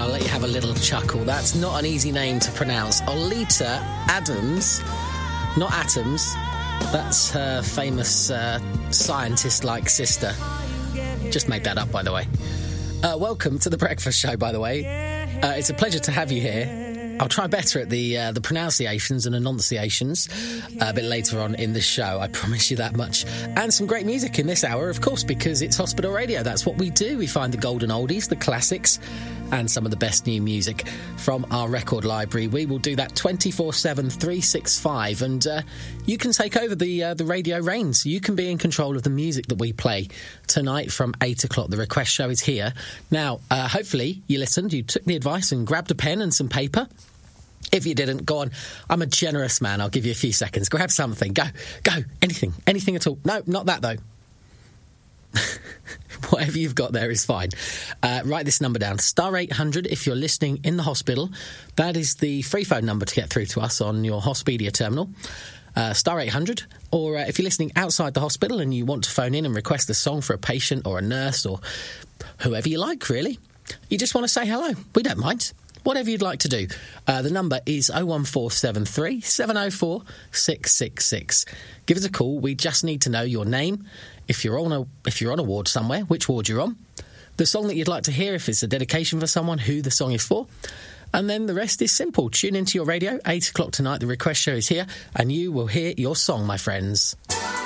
I'll let you have a little chuckle. That's not an easy name to pronounce. Oleta Adams, not Atoms. That's her famous scientist-like sister. Just made that up, by the way. Welcome to The Breakfast Show, by the way. It's a pleasure to have you here. I'll try better at the pronunciations and enunciations a bit later on in the show, I promise you that much. And some great music in this hour, of course, because it's Hospital Radio. That's what we do. We find the golden oldies, the classics, and some of the best new music from our record library. We will do that 24/7, 365, and you can take over the radio reins. You can be in control of the music that we play tonight from 8 o'clock. The request show is here. Now, hopefully you listened, you took the advice and grabbed a pen and some paper. If you didn't, go on. I'm a generous man. I'll give you a few seconds. Grab something. Go. Anything at all. No, not that, though. Whatever you've got there is fine. Write this number down. Star 800 if you're listening in the hospital. That is the free phone number to get through to us on your Hospedia terminal. Star 800. Or if you're listening outside the hospital and you want to phone in and request a song for a patient or a nurse or whoever you like, really. You just want to say hello. We don't mind. Whatever you'd like to do. The number is 01473 704 666. Give us a call. We just need to know your name, if you're on a ward somewhere, which ward you're on, the song that you'd like to hear, if it's a dedication for someone, who the song is for, and then the rest is simple. Tune into your radio, 8 o'clock tonight, the request show is here, and you will hear your song, my friends.